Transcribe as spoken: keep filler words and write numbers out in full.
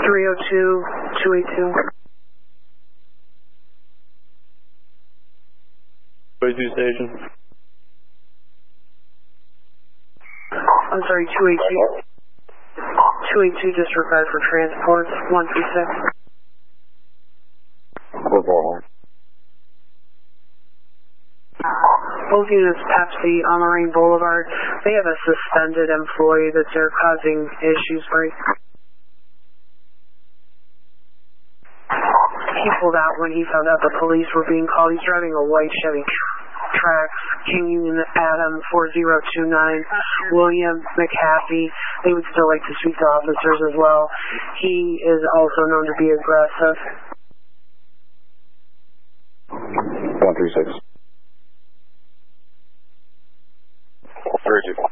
three oh two, two eighty-two. forty-two station. I'm sorry, two eighty-two. two eighty-two disregard for transports, one three six. Both units Pepsi on Marine Boulevard. They have a suspended employee that they're causing issues by. He pulled out when he found out the police were being called. He's driving a white Chevy Trax, King Union Adam four zero two nine, William McAfee. They would still like to speak to officers as well. He is also known to be aggressive. one three six. thirty-two.